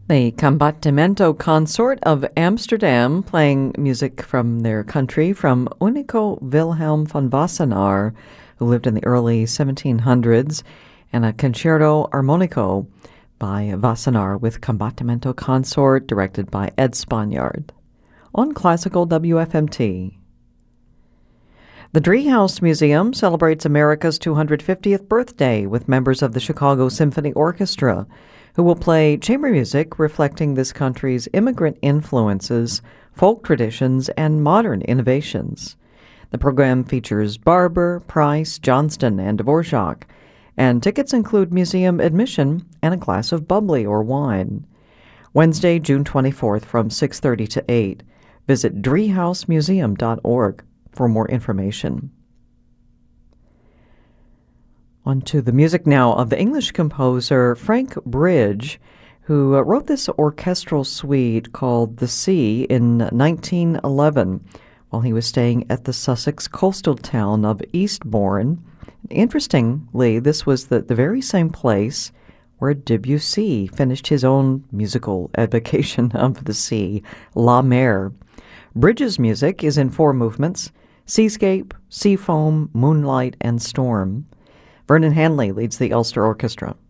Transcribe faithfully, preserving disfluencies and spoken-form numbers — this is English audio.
The Combattimento Consort of Amsterdam, playing music from their country from Unico Wilhelm van Wassenaar, who lived in the early seventeen hundreds, and a Concerto Armonico by Wassenaar with Combattimento Consort, directed by Ed Spaniard. On Classical W F M T. The Driehaus Museum celebrates America's two hundred fiftieth birthday with members of the Chicago Symphony Orchestra, who will play chamber music reflecting this country's immigrant influences, folk traditions, and modern innovations. The program features Barber, Price, Johnston, and Dvorak, and tickets include museum admission and a glass of bubbly or wine. Wednesday, June twenty-fourth from six thirty to eight. Visit driehaus museum dot org for more information. On to the music now of the English composer Frank Bridge, who uh, wrote this orchestral suite called The Sea in nineteen eleven while he was staying at the Sussex coastal town of Eastbourne. Interestingly, this was the, the very same place where Debussy finished his own musical evocation of the sea, La Mer. Bridge's music is in four movements: seascape, sea foam, moonlight, and storm. Vernon Hanley leads the Ulster Orchestra.